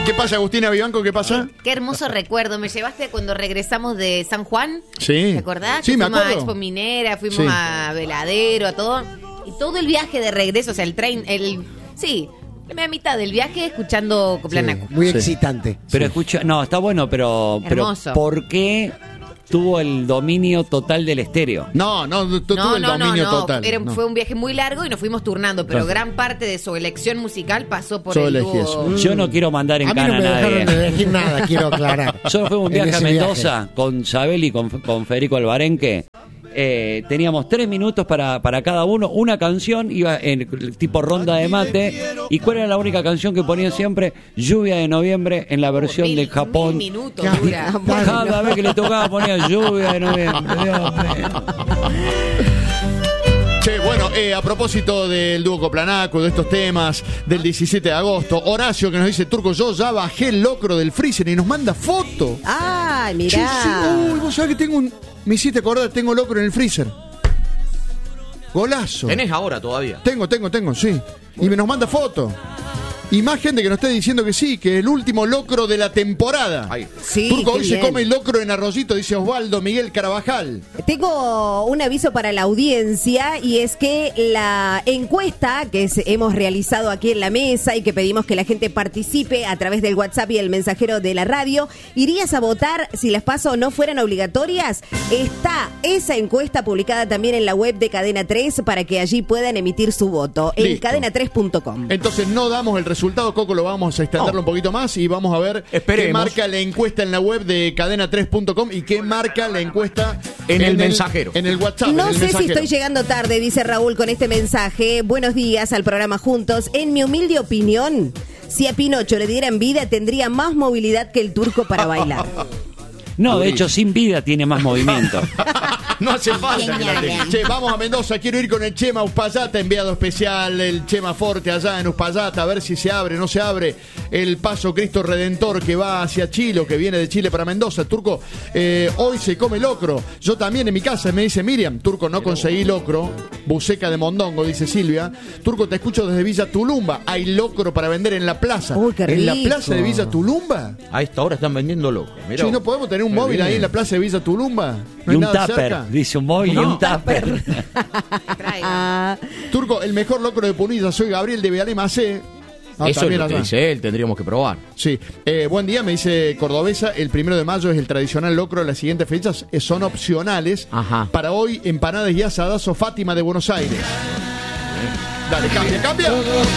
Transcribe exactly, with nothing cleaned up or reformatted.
¿Qué pasa, Agustina Vivanco? ¿Qué pasa? Qué hermoso recuerdo. Me llevaste cuando regresamos de San Juan. Sí. ¿Te acordás? Sí, que me fuimos acuerdo. a Expo Minera, fuimos Sí. a Veladero, a todo. Y todo el viaje de regreso, o sea, el tren, el... Sí, a mitad del viaje escuchando Coplanaco. Muy Sí. excitante. Pero escucha, no, está bueno, pero, pero Hermoso. ¿por qué tuvo el dominio total del estéreo? No, no, tu- No, tuve el no, no, dominio no. total. Era- no. Fue un viaje muy largo y nos fuimos turnando, pero Claro. gran parte de su elección musical pasó por Yo el elegí dúo. eso. Yo no quiero mandar en A mí cana no me a nadie. dejaron de elegir nada, quiero aclarar. Solo fuimos un En viaje a ese Mendoza con Sabel y con, con Federico Albarenque. Eh, teníamos tres minutos para, para cada uno, una canción, iba en tipo ronda de mate. ¿Y cuál era la única canción que ponían siempre? Lluvia de Noviembre en la versión Mil- de Japón. Mil minutos Claro. dura. Cada vez que le tocaba ponía Lluvia de Noviembre. Dios mío. Che, bueno, eh, a propósito del dúo Coplanaco, de estos temas del diecisiete de agosto, Horacio que nos dice, Turco, yo ya bajé el locro del freezer y nos manda foto. Ay, Che, mirá. sí, uy, vos sabés que tengo un... Me hiciste acordar, tengo locro en el freezer. Golazo. Tenés ahora todavía. Tengo, tengo, tengo, sí. Y me nos manda foto. Y más gente que nos esté diciendo que sí, que el último locro de la temporada. Ahí. Sí, Turco, qué hoy se bien. come el locro en Arroyito, dice Osvaldo Miguel Carabajal. Tengo un aviso para la audiencia y es que la encuesta que es- hemos realizado aquí en la mesa y que pedimos que la gente participe a través del WhatsApp y el mensajero de la radio, ¿irías a votar si las PASO no fueran obligatorias? Está esa encuesta publicada también en la web de Cadena tres para que allí puedan emitir su voto en Listo. cadena tres punto com. Entonces no damos el resultado, Coco, lo vamos a extenderlo No. un poquito más y vamos a ver Esperemos. qué marca la encuesta en la web de cadena tres punto com y qué marca la encuesta En el mensajero. En el WhatsApp. en No el sé si mensajero. estoy llegando tarde, dice Raúl con este mensaje. Buenos días al programa Juntos. En mi humilde opinión, si a Pinocho le dieran vida, tendría más movilidad que el Turco para bailar. No, de hecho, sin vida tiene más movimiento. No hace falta que la tengas. Che, vamos a Mendoza, quiero ir con el Chema Uspallata, enviado especial, el Chema Forte allá en Uspallata, a ver si se abre, no se abre el paso Cristo Redentor que va hacia Chile, que viene de Chile para Mendoza. Turco, eh, hoy se come locro. Yo también en mi casa, me dice Miriam, Turco, no conseguí locro, buceca de mondongo, dice Silvia. Turco, te escucho desde Villa Tulumba, hay locro para vender en la plaza. Uy, qué ¿En la rico. plaza de Villa Tulumba? A esta hora están vendiendo loco. Mirá. Sí, no podemos tener un Qué móvil bien. ahí en la plaza de Villa Tulumba. ¿No Y hay un nada tupper, cerca? dice un móvil y un tupper. Traiga. Ah, Turco, el mejor locro de Punilla, soy Gabriel de Vialema Macé. Ah, Eso es también lo que allá. dice él, tendríamos que probar. Sí, eh, buen día, me dice Cordobesa, el primero de mayo es el tradicional locro de las siguientes fechas, eh, son opcionales. Ajá. Para hoy, empanadas y asadazo Fátima de Buenos Aires. Dale, cambia, cambia.